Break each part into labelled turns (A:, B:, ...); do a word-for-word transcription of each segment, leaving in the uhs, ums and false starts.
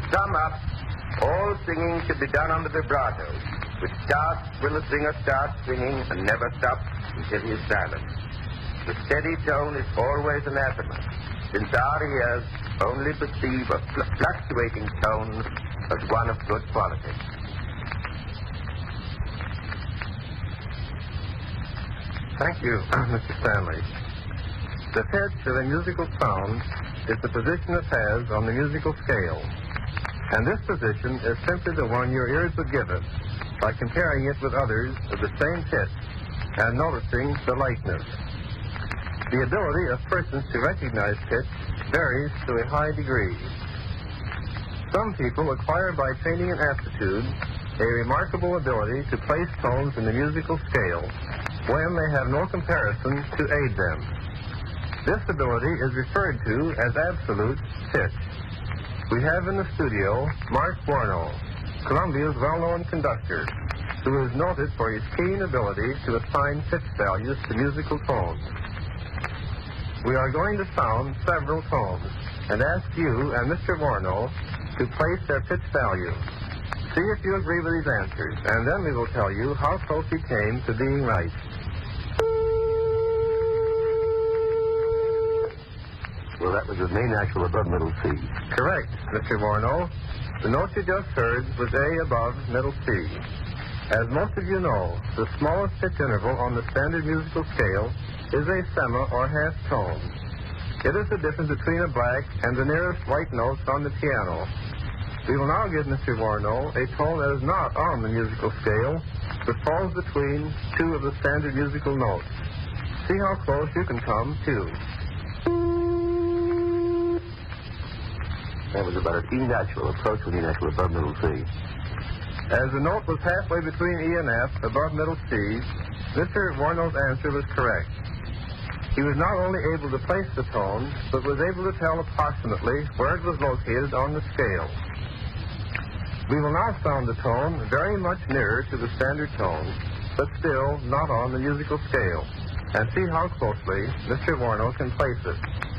A: sum up, all singing should be done on the vibrato, which starts when the singer starts singing and never stops until he is silent. The steady tone is always anathema, since our ears only perceive a fl- fluctuating tone as one of good quality.
B: Thank you, Mister Stanley. The pitch of a musical sound is the position it has on the musical scale. And this position is simply the one your ears would give it by comparing it with others of the same pitch and noticing the likeness. The ability of persons to recognize pitch varies to a high degree. Some people acquire by training and aptitude a remarkable ability to place tones in the musical scale when they have no comparison to aid them. This ability is referred to as absolute pitch. We have in the studio Mark Warno, Columbia's well-known conductor, who is noted for his keen ability to assign pitch values to musical tones. We are going to sound several tones and ask you and Mister Warno to place their pitch value. See if you agree with these answers, and then we will tell you how close he came to being right.
A: Well, that was the main actual above middle C.
B: Correct, Mister Warno. The note you just heard was A above middle C. As most of you know, the smallest pitch interval on the standard musical scale is a sema or half tone. It is the difference between a black and the nearest white notes on the piano. We will now give Mister Warno a tone that is not on the musical scale, but falls between two of the standard musical notes. See how close you can come to.
A: That was about an E natural, approach with E natural above middle C.
B: As the note was halfway between E and F, above middle C, Mister Warno's answer was correct. He was not only able to place the tone, but was able to tell approximately where it was located on the scale. We will now sound the tone very much nearer to the standard tone, but still not on the musical scale, and see how closely Mister Warno can place it.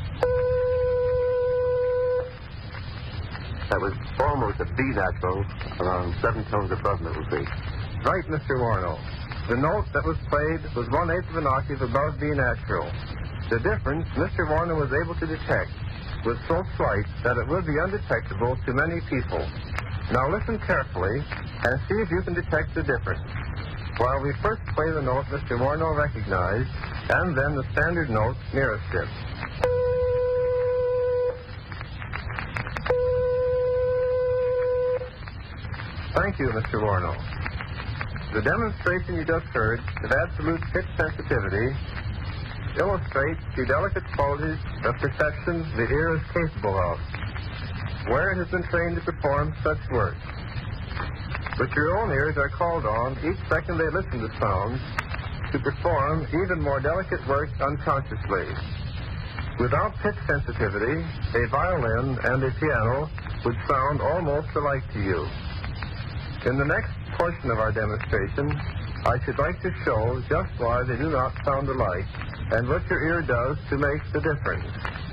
A: That was almost a B natural, around seven tones above middle C.
B: Right, Mister Warno. The note that was played was one-eighth of an octave above B natural. The difference Mister Warno was able to detect was so slight that it would be undetectable to many people. Now listen carefully and see if you can detect the difference. While we first play the note Mister Warno recognized, and then the standard note nearest it. Thank you, Mister Warno. The demonstration you just heard of absolute pitch sensitivity illustrates the delicate qualities of perception the ear is capable of, where it has been trained to perform such work. But your own ears are called on each second they listen to sounds to perform even more delicate work unconsciously. Without pitch sensitivity, a violin and a piano would sound almost alike to you. In the next portion of our demonstration, I should like to show just why they do not sound alike and what your ear does to make the difference.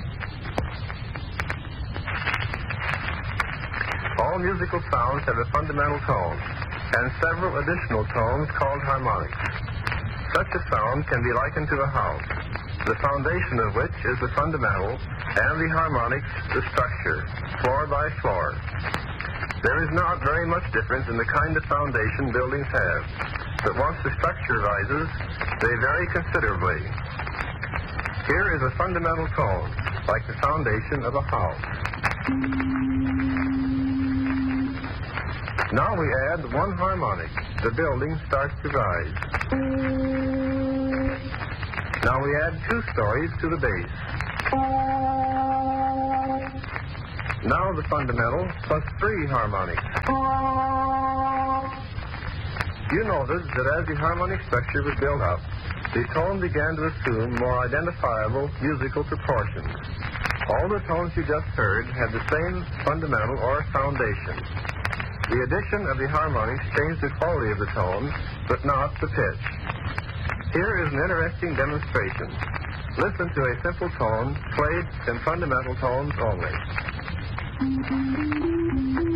B: All musical sounds have a fundamental tone and several additional tones called harmonics. Such a sound can be likened to a house, the foundation of which is the fundamental, and the harmonics the structure, floor by floor. There is not very much difference in the kind of foundation buildings have, but once the structure rises, they vary considerably. Here is a fundamental tone, like the foundation of a house. Now we add one harmonic. The building starts to rise. Now we add two stories to the base. Now the fundamental plus three harmonics. You noted that as the harmonic structure was built up, the tone began to assume more identifiable musical proportions. All the tones you just heard had the same fundamental or foundation. The addition of the harmonics changed the quality of the tone, but not the pitch. Here is an interesting demonstration. Listen to a simple tone played in fundamental tones only.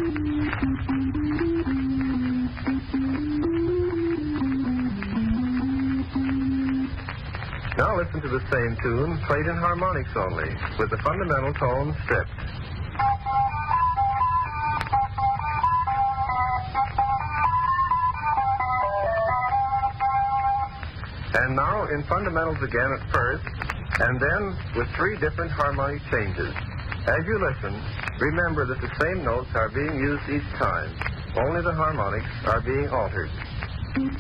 B: Now listen to the same tune, played in harmonics only, with the fundamental tone stripped. And now in fundamentals again at first, and then with three different harmonic changes. As you listen, remember that the same notes are being used each time, only the harmonics are being altered.